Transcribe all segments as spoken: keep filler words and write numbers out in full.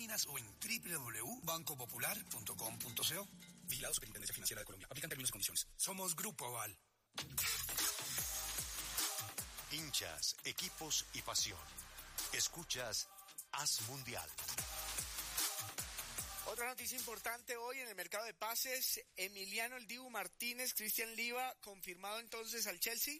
oficinas o en doble u doble u doble u punto banco popular punto com punto co. Vigilado Superintendencia Financiera de Colombia. Aplican términos y condiciones. Somos Grupo Aval. Hinchas, equipos y pasión. Escuchas Haz Mundial. Otra noticia importante hoy en el mercado de pases, Emiliano El Dibu Martínez, Cristian Liva, confirmado entonces al Chelsea.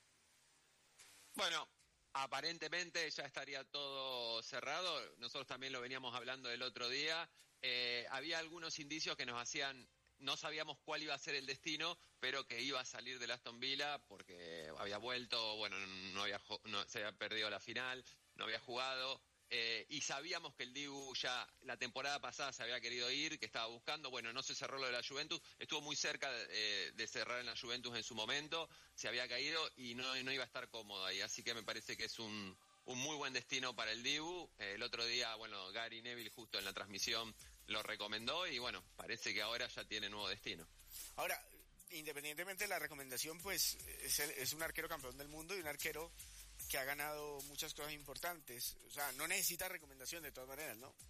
Bueno, aparentemente ya estaría todo cerrado. Nosotros también lo veníamos hablando el otro día. Eh, había algunos indicios que nos hacían, no sabíamos cuál iba a ser el destino, pero que iba a salir del Aston Villa porque había vuelto, bueno, no había, no, se había perdido la final, no había jugado. Eh, y sabíamos que el Dibu ya la temporada pasada se había querido ir, que estaba buscando, bueno, no se cerró lo de la Juventus, estuvo muy cerca de, eh, de cerrar en la Juventus en su momento, se había caído y no, no iba a estar cómodo ahí, así que me parece que es un, un muy buen destino para el Dibu. Eh, el otro día, bueno, Gary Neville justo en la transmisión lo recomendó y bueno, parece que ahora ya tiene nuevo destino. Ahora, independientemente de la recomendación, pues es, el, es un arquero campeón del mundo y un arquero que ha ganado muchas cosas importantes. O sea, no necesita recomendación de todas maneras, ¿no?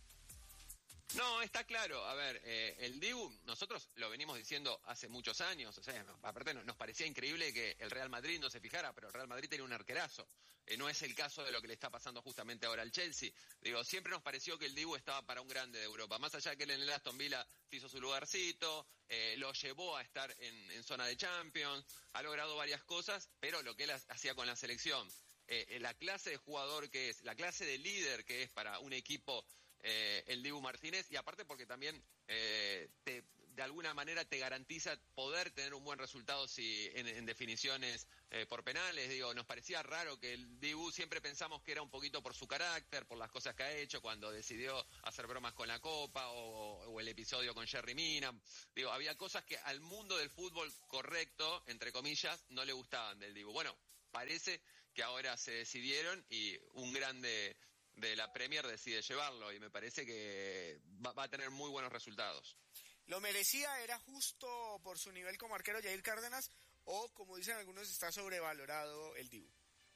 No, está claro. A ver, eh, el Dibu, nosotros lo venimos diciendo hace muchos años. O sea, aparte nos parecía increíble que el Real Madrid no se fijara, pero el Real Madrid tenía un arquerazo. Eh, no es el caso de lo que le está pasando justamente ahora al Chelsea. Digo, siempre nos pareció que el Dibu estaba para un grande de Europa. Más allá de que él en el Aston Villa hizo su lugarcito, eh, lo llevó a estar en, en zona de Champions, ha logrado varias cosas, pero lo que él hacía con la selección, Eh, la clase de jugador que es, la clase de líder que es para un equipo, eh, el Dibu Martínez, y aparte porque también eh, te, de alguna manera te garantiza poder tener un buen resultado si en, en definiciones eh, por penales. Digo, nos parecía raro que el Dibu, siempre pensamos que era un poquito por su carácter, por las cosas que ha hecho cuando decidió hacer bromas con la Copa o, o el episodio con Jerry Mina. Digo, había cosas que al mundo del fútbol correcto, entre comillas, no le gustaban del Dibu. Bueno, parece que ahora se decidieron y un grande de la Premier decide llevarlo y me parece que va, va a tener muy buenos resultados. ¿Lo merecía? ¿Era justo por su nivel como arquero Jair Cárdenas o, como dicen algunos, está sobrevalorado el Dibu?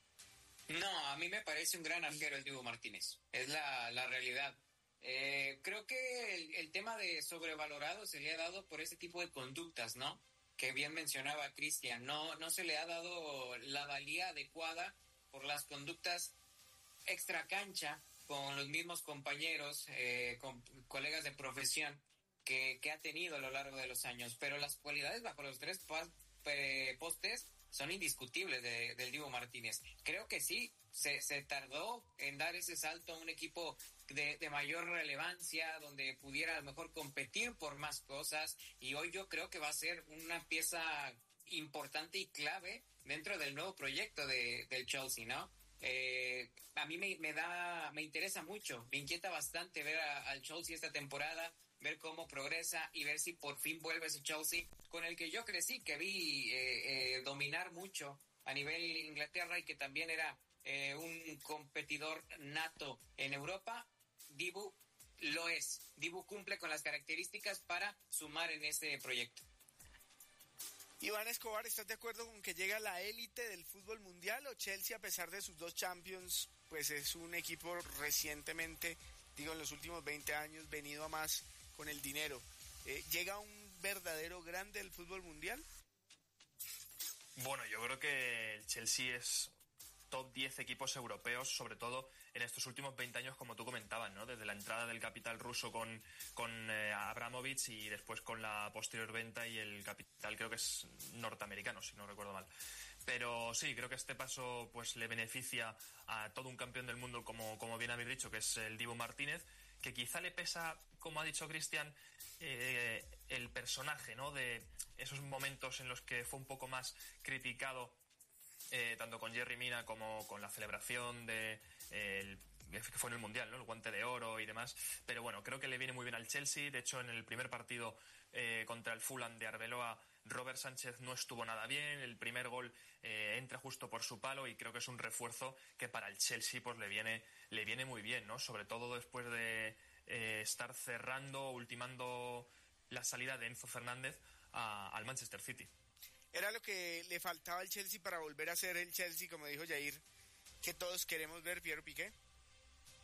No, a mí me parece un gran arquero el Dibu Martínez, es la, la realidad. Eh, creo que el, el tema de sobrevalorado se le ha dado por ese tipo de conductas, ¿no? Que bien mencionaba Cristian, no, no se le ha dado la valía adecuada por las conductas extra cancha con los mismos compañeros, eh, con colegas de profesión que, que ha tenido a lo largo de los años, pero las cualidades bajo los tres pas, eh, postes son indiscutibles de, del Dibu Martínez. Creo que sí, se, se tardó en dar ese salto a un equipo de, de mayor relevancia, donde pudiera a lo mejor competir por más cosas, y hoy yo creo que va a ser una pieza importante y clave dentro del nuevo proyecto de, del Chelsea, ¿no? Eh, a mí me, me da, me interesa mucho, me inquieta bastante ver a, al Chelsea esta temporada, ver cómo progresa y ver si por fin vuelve ese Chelsea con el que yo crecí, que vi eh, eh, dominar mucho a nivel Inglaterra y que también era eh, un competidor nato en Europa. Dibu lo es. Dibu cumple con las características para sumar en ese proyecto. Iván Escobar, ¿estás de acuerdo con que llega la élite del fútbol mundial o Chelsea, a pesar de sus dos Champions, pues es un equipo recientemente, digo en los últimos veinte años, venido a más con el dinero? Eh, ¿Llega un verdadero grande del fútbol mundial? Bueno, yo creo que el Chelsea es top diez equipos europeos, sobre todo en estos últimos veinte años, como tú comentabas, ¿no? Desde la entrada del capital ruso con, con eh, Abramovich y después con la posterior venta y el capital, creo que es norteamericano, si no recuerdo mal. Pero sí, creo que este paso pues le beneficia a todo un campeón del mundo, como, como bien habéis dicho, que es el Dibu Martínez, que quizá le pesa, como ha dicho Cristian, eh, el personaje, ¿no? De esos momentos en los que fue un poco más criticado, Eh, tanto con Jerry Mina como con la celebración de eh, el, que fue en el Mundial, ¿no? El guante de oro y demás. Pero bueno, creo que le viene muy bien al Chelsea. De hecho, en el primer partido eh, contra el Fulham de Arbeloa, Robert Sánchez no estuvo nada bien. El primer gol eh, entra justo por su palo y creo que es un refuerzo que para el Chelsea pues le viene, le viene muy bien, ¿no? Sobre todo después de eh, estar cerrando, ultimando la salida de Enzo Fernández a, al Manchester City. Era lo que le faltaba al Chelsea para volver a ser el Chelsea, como dijo Jair, que todos queremos ver, Piero Piqué.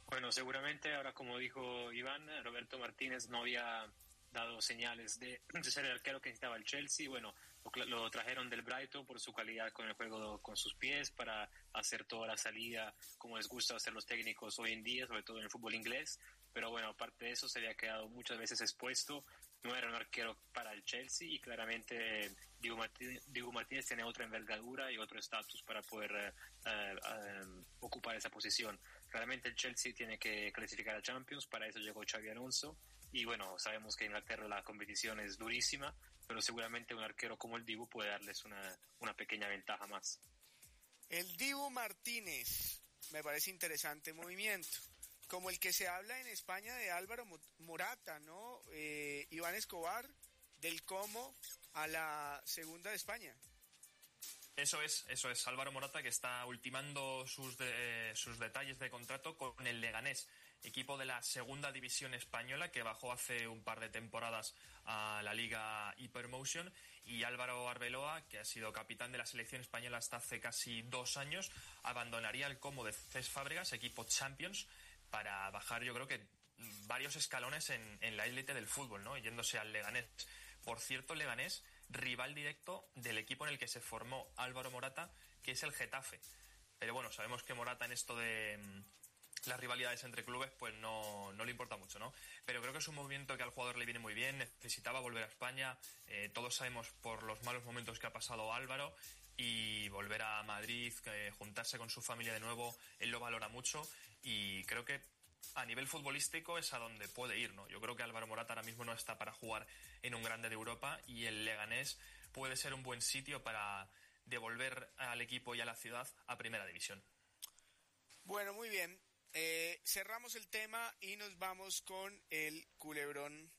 Bueno, seguramente ahora, como dijo Iván, Roberto Martínez no había dado señales de, de ser el arquero que necesitaba el Chelsea. Bueno, lo, lo trajeron del Brighton por su calidad con el juego con sus pies, para hacer toda la salida como les gusta hacer los técnicos hoy en día, sobre todo en el fútbol inglés. Pero bueno, aparte de eso, se había quedado muchas veces expuesto. No era un arquero para el Chelsea, y claramente Diego Martínez, Diego Martínez tiene otra envergadura y otro estatus para poder eh, eh, ocupar esa posición. Claramente el Chelsea tiene que clasificar a Champions, para eso llegó Xabi Alonso, y bueno, sabemos que en Inglaterra la competición es durísima, pero seguramente un arquero como el Dibu puede darles una, una pequeña ventaja más. El Dibu Martínez, me parece interesante movimiento, como el que se habla en España de Álvaro Morata, ¿no? Eh, Iván Escobar, del Como a la segunda de España. Eso es, eso es. Álvaro Morata, que está ultimando sus, de, sus detalles de contrato con el Leganés, equipo de la segunda división española que bajó hace un par de temporadas a la Liga Hypermotion, y Álvaro Arbeloa, que ha sido capitán de la selección española hasta hace casi dos años, abandonaría el Como de Cés Fábregas, equipo Champions, para bajar, yo creo que varios escalones en, en la élite del fútbol, ¿no? Yéndose al Leganés. Por cierto, Leganés, rival directo del equipo en el que se formó Álvaro Morata, que es el Getafe. Pero bueno, sabemos que Morata en esto de mmm, las rivalidades entre clubes, pues no, no le importa mucho, ¿no? Pero creo que es un movimiento que al jugador le viene muy bien, necesitaba volver a España, eh, todos sabemos por los malos momentos que ha pasado Álvaro, y volver a Madrid, eh, juntarse con su familia de nuevo, él lo valora mucho, y creo que a nivel futbolístico es a donde puede ir, ¿no? Yo creo que Álvaro Morata ahora mismo no está para jugar en un grande de Europa, y el Leganés puede ser un buen sitio para devolver al equipo y a la ciudad a Primera División. Bueno, muy bien. Eh, cerramos el tema y nos vamos con el culebrón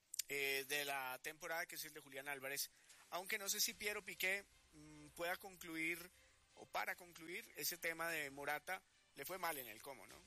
eh, de la temporada, que es el de Julián Álvarez. Aunque no sé si Piero Piqué mmm, pueda concluir, o para concluir, ese tema de Morata. Le fue mal en el Como, ¿no?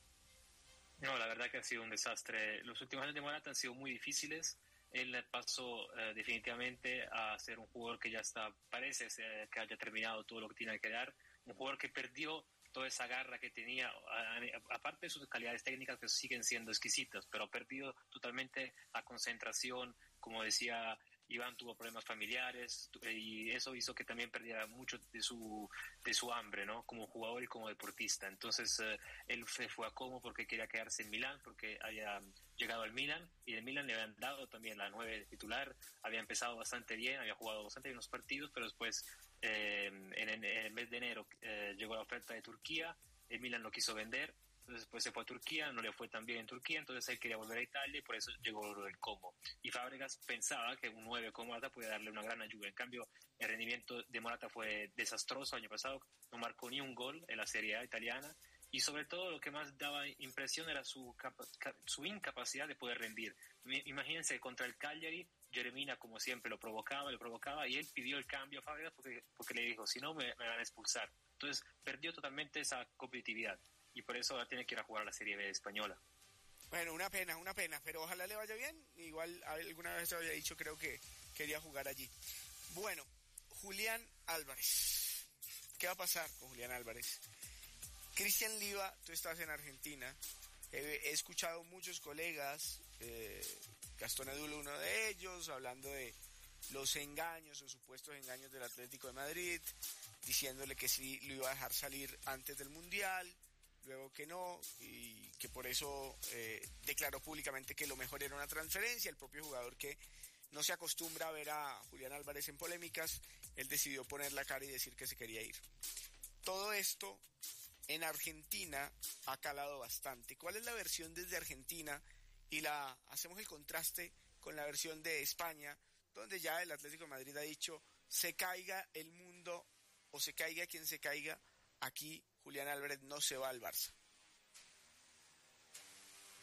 No, la verdad que ha sido un desastre. Los últimos años de Morata han sido muy difíciles. Él pasó eh, definitivamente a ser un jugador que ya está, parece ser, que haya terminado todo lo que tiene que dar. Un jugador que perdió toda esa garra que tenía, a, a, aparte de sus calidades técnicas que siguen siendo exquisitas, pero ha perdido totalmente la concentración. Como decía Iván, tuvo problemas familiares, y eso hizo que también perdiera mucho de su de su hambre, ¿no? Como jugador y como deportista. Entonces eh, él se fue a Como porque quería quedarse en Milán, porque había llegado al Milán, y el Milán le habían dado también la nueve titular, había empezado bastante bien, había jugado bastante bien los partidos, pero después eh, en, en el mes de enero eh, llegó la oferta de Turquía, el Milán lo quiso vender. Entonces después se fue a Turquía, no le fue tan bien en Turquía, entonces él quería volver a Italia, y por eso llegó el Como. Y Fábregas pensaba que un nueve como Morata podía darle una gran ayuda. En cambio, el rendimiento de Morata fue desastroso el año pasado, no marcó ni un gol en la Serie A italiana, y sobre todo lo que más daba impresión era su, capa- su incapacidad de poder rendir. Imagínense, contra el Cagliari, Jeremina, como siempre, lo provocaba, lo provocaba, y él pidió el cambio a Fábregas porque, porque le dijo, si no, me, me van a expulsar. Entonces, perdió totalmente esa competitividad, y por eso ahora tiene que ir a jugar a la Serie B española. Bueno, una pena, una pena, pero ojalá le vaya bien. Igual alguna vez había dicho, creo que quería jugar allí. Bueno, Julián Álvarez. ¿Qué va a pasar con Julián Álvarez? Cristian Liva, tú estás en Argentina. He, he escuchado muchos colegas, eh, Gastón Edul, uno de ellos, hablando de los engaños o supuestos engaños del Atlético de Madrid, diciéndole que sí lo iba a dejar salir antes del Mundial, luego que no, y que por eso eh, declaró públicamente que lo mejor era una transferencia. El propio jugador, que no se acostumbra a ver a Julián Álvarez en polémicas, él decidió poner la cara y decir que se quería ir. Todo esto en Argentina ha calado bastante. ¿Cuál es la versión desde Argentina? Y la hacemos el contraste con la versión de España, donde ya el Atlético de Madrid ha dicho, se caiga el mundo o se caiga quien se caiga, aquí Julián Álvarez no se va al Barça.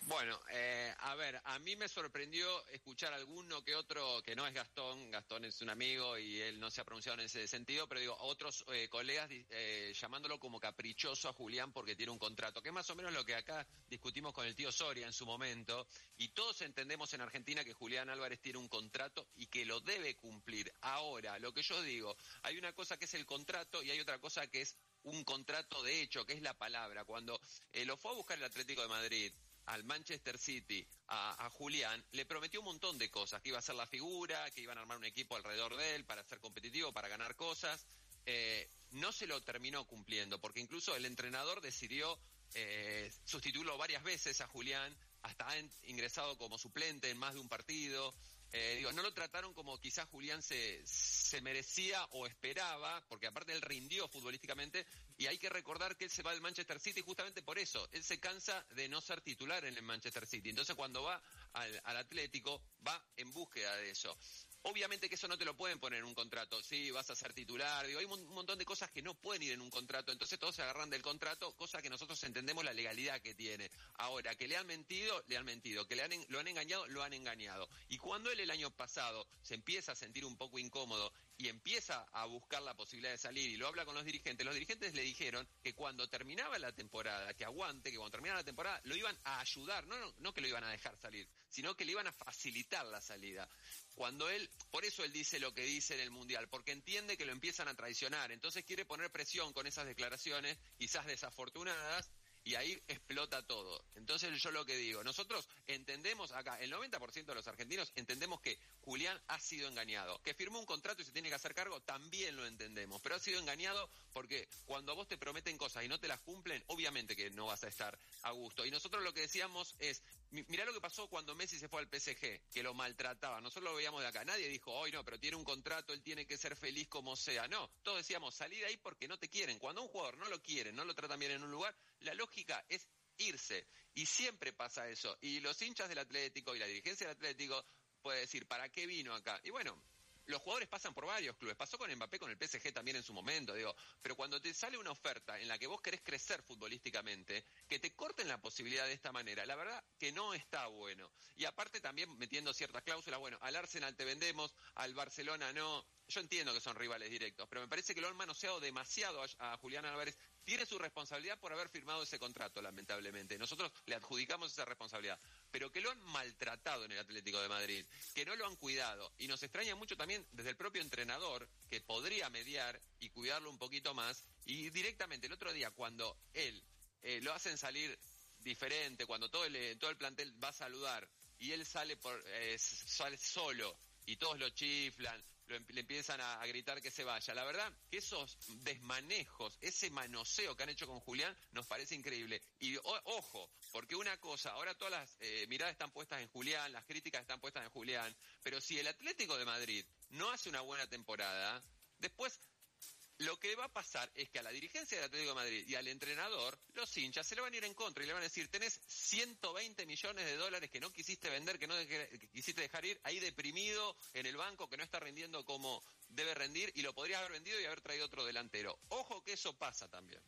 Bueno, eh, a ver, a mí me sorprendió escuchar alguno que otro, que no es Gastón, Gastón es un amigo y él no se ha pronunciado en ese sentido, pero digo, otros eh, colegas eh, llamándolo como caprichoso a Julián porque tiene un contrato, que es más o menos lo que acá discutimos con el tío Soria en su momento, y todos entendemos en Argentina que Julián Álvarez tiene un contrato y que lo debe cumplir. Ahora, lo que yo digo, hay una cosa que es el contrato y hay otra cosa que es un contrato de hecho, que es la palabra. Cuando eh, lo fue a buscar el Atlético de Madrid, al Manchester City, a, a Julián, le prometió un montón de cosas, que iba a ser la figura, que iban a armar un equipo alrededor de él para ser competitivo, para ganar cosas. Eh, no se lo terminó cumpliendo, porque incluso el entrenador decidió eh, sustituirlo varias veces a Julián, hasta ha ingresado como suplente en más de un partido. Eh, digo, no lo trataron como quizás Julián se, se merecía o esperaba, porque aparte él rindió futbolísticamente, y hay que recordar que él se va del Manchester City justamente por eso. Él se cansa de no ser titular en el Manchester City. Entonces cuando va al, al Atlético, va en búsqueda de eso. Obviamente que eso no te lo pueden poner en un contrato. Sí, vas a ser titular. Digo, hay un montón de cosas que no pueden ir en un contrato. Entonces todos se agarran del contrato, cosa que nosotros entendemos la legalidad que tiene. Ahora, que le han mentido, le han mentido. Que le han, lo han engañado, lo han engañado. Y cuando él el año pasado se empieza a sentir un poco incómodo y empieza a buscar la posibilidad de salir y lo habla con los dirigentes, los dirigentes le dijeron que cuando terminaba la temporada, que aguante, que cuando terminaba la temporada, lo iban a ayudar. No, no, no que lo iban a dejar salir, sino que le iban a facilitar la salida. Cuando él, por eso él dice lo que dice en el Mundial, porque entiende que lo empiezan a traicionar, entonces quiere poner presión con esas declaraciones, quizás desafortunadas, y ahí explota todo. Entonces yo lo que digo, nosotros entendemos acá, el noventa por ciento de los argentinos entendemos que Julián ha sido engañado, que firmó un contrato y se tiene que hacer cargo, también lo entendemos, pero ha sido engañado porque cuando a vos te prometen cosas y no te las cumplen, obviamente que no vas a estar a gusto. Y nosotros lo que decíamos es, mirá lo que pasó cuando Messi se fue al P S G, que lo maltrataba, nosotros lo veíamos de acá, nadie dijo, hoy no, pero tiene un contrato, él tiene que ser feliz como sea, no, todos decíamos, salí de ahí porque no te quieren. Cuando a un jugador no lo quieren, no lo tratan bien en un lugar, la lógica es irse, y siempre pasa eso, y los hinchas del Atlético y la dirigencia del Atlético puede decir, ¿para qué vino acá? Y bueno, los jugadores pasan por varios clubes, pasó con Mbappé, con el P S G también en su momento, digo, pero cuando te sale una oferta en la que vos querés crecer futbolísticamente, que te corten la posibilidad de esta manera, la verdad que no está bueno. Y aparte también metiendo ciertas cláusulas, bueno, al Arsenal te vendemos, al Barcelona no. Yo entiendo que son rivales directos, pero me parece que lo han manoseado demasiado a, a Julián Álvarez. Tiene su responsabilidad por haber firmado ese contrato, lamentablemente. Nosotros le adjudicamos esa responsabilidad. Pero que lo han maltratado en el Atlético de Madrid, que no lo han cuidado. Y nos extraña mucho también desde el propio entrenador, que podría mediar y cuidarlo un poquito más. Y directamente el otro día, cuando él eh, lo hacen salir diferente, cuando todo el, todo el plantel va a saludar y él sale, por, eh, sale solo y todos lo chiflan, lo, le empiezan a, a gritar que se vaya. La verdad que esos desmanejos, ese manoseo que han hecho con Julián nos parece increíble. Y o, ojo, porque una cosa, ahora todas las eh, miradas están puestas en Julián, las críticas están puestas en Julián, pero si el Atlético de Madrid no hace una buena temporada, después lo que va a pasar es que a la dirigencia del Atlético de Madrid y al entrenador, los hinchas se le van a ir en contra y le van a decir, tenés ciento veinte millones de dólares que no quisiste vender, que no de- que quisiste dejar ir, ahí deprimido en el banco, que no está rindiendo como debe rendir, y lo podrías haber vendido y haber traído otro delantero. Ojo que eso pasa también.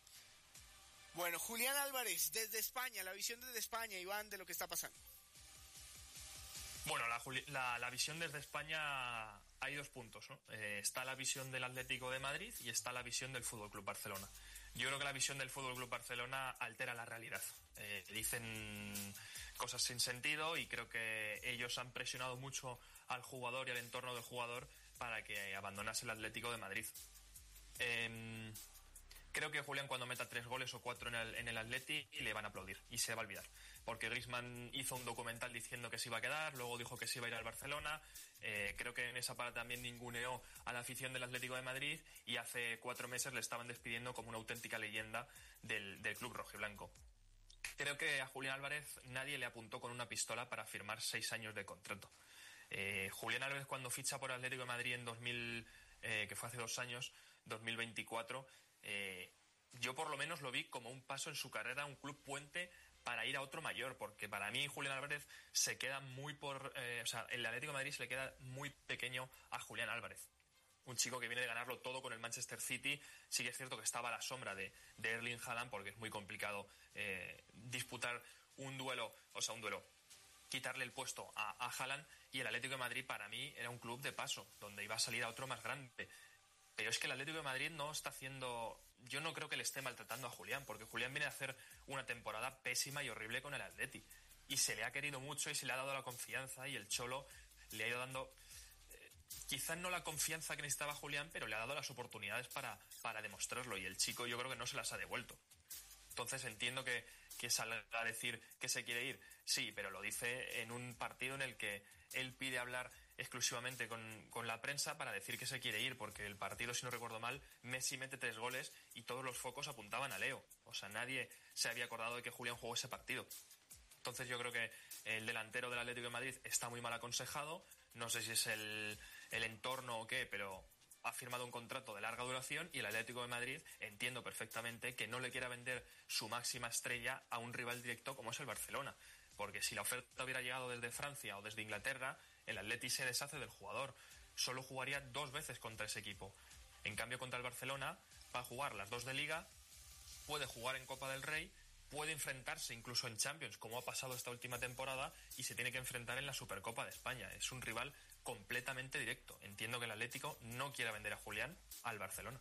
Bueno, Julián Álvarez, desde España, la visión desde España, Iván, de lo que está pasando. Bueno, la, Juli- la, la visión desde España hay dos puntos, ¿no? Eh, está la visión del Atlético de Madrid y está la visión del Fútbol Club Barcelona. Yo creo que la visión del Fútbol Club Barcelona altera la realidad. Eh, dicen cosas sin sentido y creo que ellos han presionado mucho al jugador y al entorno del jugador para que abandonase el Atlético de Madrid. Eh, creo que Julián, cuando meta tres goles o cuatro en el, en el Atleti, le van a aplaudir y se va a olvidar. Porque Griezmann hizo un documental diciendo que se iba a quedar, luego dijo que se iba a ir al Barcelona. Eh, creo que en esa parte también ninguneó a la afición del Atlético de Madrid y hace cuatro meses le estaban despidiendo como una auténtica leyenda del, del club rojiblanco. Creo que a Julián Álvarez nadie le apuntó con una pistola para firmar seis años de contrato. Eh, Julián Álvarez, cuando ficha por Atlético de Madrid en dos mil, eh, que fue hace dos años, dos mil veinticuatro, eh, yo por lo menos lo vi como un paso en su carrera, un club puente para ir a otro mayor, porque para mí Julián Álvarez se queda muy por... Eh, o sea, el Atlético de Madrid se le queda muy pequeño a Julián Álvarez. Un chico que viene de ganarlo todo con el Manchester City. Sí que es cierto que estaba a la sombra de, de Erling Haaland, porque es muy complicado eh, disputar un duelo, o sea, un duelo, quitarle el puesto a, a Haaland, y el Atlético de Madrid para mí era un club de paso, donde iba a salir a otro más grande. Pero es que el Atlético de Madrid no está haciendo... Yo no creo que le esté maltratando a Julián, porque Julián viene a hacer una temporada pésima y horrible con el Atleti. Y se le ha querido mucho y se le ha dado la confianza, y el Cholo le ha ido dando... Eh, quizás no la confianza que necesitaba Julián, pero le ha dado las oportunidades para, para demostrarlo. Y el chico yo creo que no se las ha devuelto. Entonces entiendo que, que salga a decir que se quiere ir. Sí, pero lo dice en un partido en el que él pide hablar exclusivamente con, con la prensa para decir que se quiere ir, porque el partido, si no recuerdo mal, Messi mete tres goles y todos los focos apuntaban a Leo. O sea, nadie se había acordado de que Julián jugó ese partido. Entonces yo creo que el delantero del Atlético de Madrid está muy mal aconsejado. No sé si es el, el entorno o qué, pero ha firmado un contrato de larga duración, y el Atlético de Madrid entiendo perfectamente que no le quiera vender su máxima estrella a un rival directo como es el Barcelona. Porque si la oferta hubiera llegado desde Francia o desde Inglaterra, el Atleti se deshace del jugador. Solo jugaría dos veces contra ese equipo. En cambio, contra el Barcelona va a jugar las dos de Liga, puede jugar en Copa del Rey, puede enfrentarse incluso en Champions, como ha pasado esta última temporada, y se tiene que enfrentar en la Supercopa de España. Es un rival completamente directo. Entiendo que el Atlético no quiera vender a Julián al Barcelona.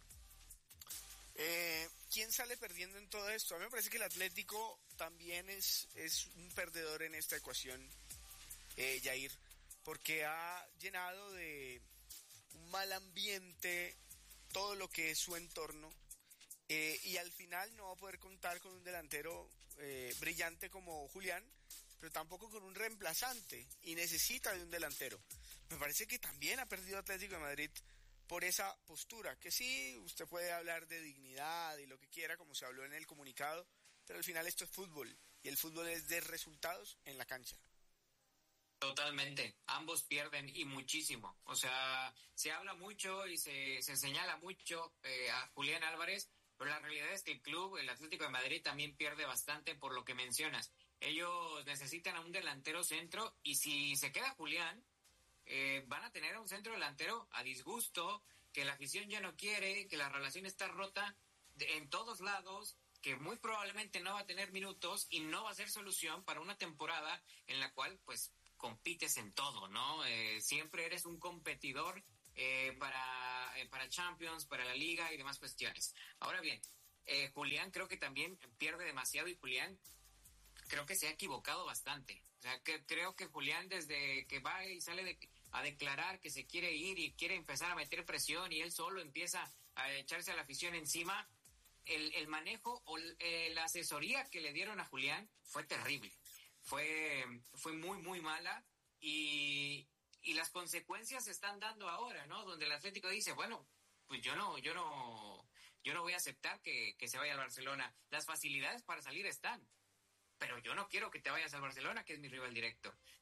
Eh, ¿Quién sale perdiendo en todo esto? A mí me parece que el Atlético también es, es un perdedor en esta ecuación, eh, Jair, porque ha llenado de un mal ambiente todo lo que es su entorno, eh, y al final no va a poder contar con un delantero eh, brillante como Julián, pero tampoco con un reemplazante, y necesita de un delantero. Me parece que también ha perdido Atlético de Madrid por esa postura, que sí, usted puede hablar de dignidad y lo que quiera, como se habló en el comunicado, pero al final esto es fútbol, y el fútbol es de resultados en la cancha. Totalmente, ambos pierden y muchísimo. O sea, se habla mucho y se, se señala mucho eh, a Julián Álvarez, pero la realidad es que el club, el Atlético de Madrid, también pierde bastante por lo que mencionas. Ellos necesitan a un delantero centro, y si se queda Julián, eh, van a tener a un centro delantero a disgusto, que la afición ya no quiere, que la relación está rota de, en todos lados, que muy probablemente no va a tener minutos y no va a ser solución para una temporada en la cual, pues, compites en todo, ¿no? Eh, siempre eres un competidor eh, para, eh, para Champions, para la Liga y demás cuestiones. Ahora bien, eh, Julián creo que también pierde demasiado, y Julián creo que se ha equivocado bastante. O sea, que creo que Julián, desde que va y sale de, a declarar que se quiere ir y quiere empezar a meter presión, y él solo empieza a echarse a la afición encima, el, el manejo o eh, la asesoría que le dieron a Julián fue terrible. Fue, fue muy, muy mala, y, y las consecuencias se están dando ahora, ¿no? Donde el Atlético dice, bueno, pues yo no, yo no, yo no voy a aceptar que, que se vaya al Barcelona. Las facilidades para salir están, pero yo no quiero que te vayas al Barcelona, que es mi rival directo.